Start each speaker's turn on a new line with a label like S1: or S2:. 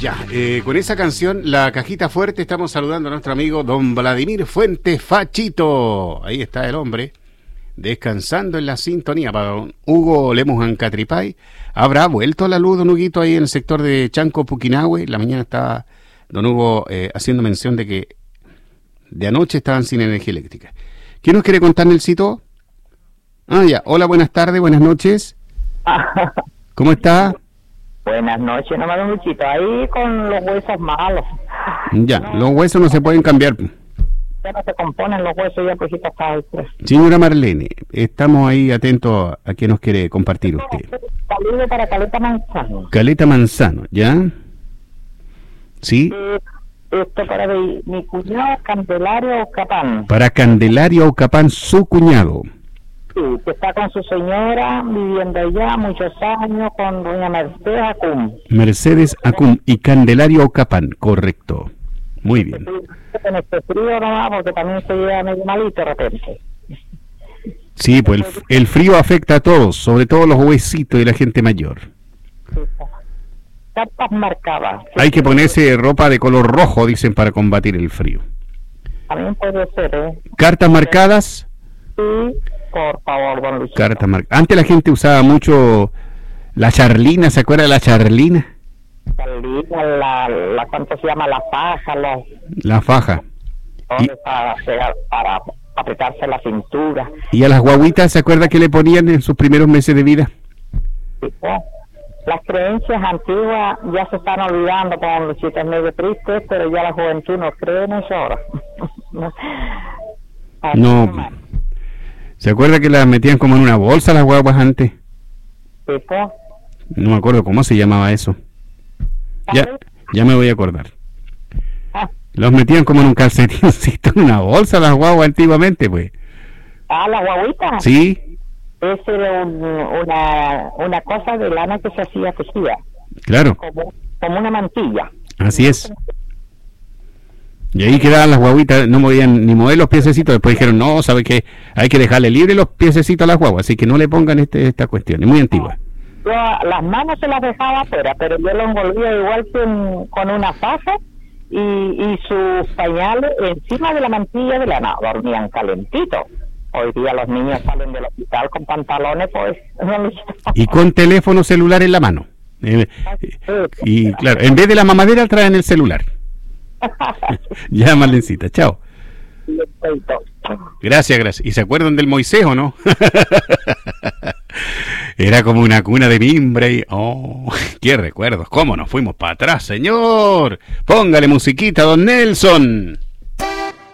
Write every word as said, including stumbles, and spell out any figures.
S1: Ya, eh, con esa canción, La Cajita Fuerte, estamos saludando a nuestro amigo don Vladimir Fuentes Fachito. Ahí está el hombre, descansando en la sintonía. Para don Hugo Lemos Ancatripay, ¿habrá vuelto la luz, don Huguito, ahí en el sector de Chanco, Puquinahue? La mañana estaba don Hugo eh, haciendo mención de que de anoche estaban sin energía eléctrica. ¿Quién nos quiere contar, Nelsito? Ah, ya. Hola, buenas tardes, buenas noches. ¿Cómo está?
S2: Buenas noches, nomás don Luchito, ahí con los huesos malos.
S1: Ya,
S2: no,
S1: los huesos no se pueden cambiar.
S2: Ya no se componen los huesos, ya pues está ahí, pues.
S1: Señora Marlene, estamos ahí atentos a qué nos quiere compartir usted.
S2: Saludo para Caleta Manzano.
S1: Caleta Manzano, ¿ya? ¿Sí?
S2: Eh, esto para mi, mi cuñado Candelario Ocapán.
S1: Para Candelario Ocapán, su cuñado.
S2: Sí, que está con su señora, viviendo allá muchos años, con doña Mercedes Acum.
S1: Mercedes Acum y Candelario Ocapán, correcto. Muy bien.
S2: En este frío nomás, porque también se lleva medio malito de repente.
S1: Sí, pues el, el frío afecta a todos, sobre todo los huesitos y la gente mayor.
S2: Cartas marcadas.
S1: Hay que ponerse ropa de color rojo, dicen, para combatir el frío.
S2: También puede ser, ¿eh?
S1: ¿Cartas marcadas?
S2: Sí. Por favor, don Luis.
S1: Carta mar... Antes la gente usaba mucho la charlina, ¿se acuerda de la charlina?
S2: Charlina, la, la ¿cuánto se llama? La faja, los...
S1: La faja.
S2: Y... Para, para apretarse la cintura.
S1: ¿Y a las guaguitas, se acuerda que le ponían en sus primeros meses de vida?
S2: Sí, pues, las creencias antiguas ya se están olvidando, con Luisito, es medio triste, pero ya la juventud no cree en eso ahora.
S1: No... ¿Se acuerda que las metían como en una bolsa las guaguas antes?
S2: ¿Tipo?
S1: No me acuerdo cómo se llamaba eso. Ya, ya me voy a acordar.
S2: Ah.
S1: Los metían como en un calcetincito, en una bolsa las guaguas antiguamente, pues.
S2: Ah, la guaguita.
S1: Sí.
S2: Esa era un, una, una cosa de lana que se hacía tejida.
S1: Claro.
S2: Como, como una mantilla.
S1: Así es. Y ahí quedaban las guaguitas, no podían ni mover los piececitos. Después dijeron, no, ¿sabe qué? Hay que dejarle libre los piececitos a las guaguas, así que no le pongan este, esta cuestión, es muy antigua.
S2: Yo las manos se las dejaba afuera, pero yo lo envolvía igual que un, con una faja y, y sus pañales encima de la mantilla de lana, dormían calentitos. Hoy día los niños salen del hospital con pantalones, pues...
S1: Y con teléfono celular en la mano. Eh, eh, y claro, en vez de la mamadera traen el celular. Ya, Marlencita, chao. Gracias, gracias. ¿Y se acuerdan del Moisés o no? Era como una cuna de mimbre y... ¡Oh! ¡Qué recuerdos! ¿Cómo nos fuimos para atrás, señor? Póngale musiquita, don Nelson.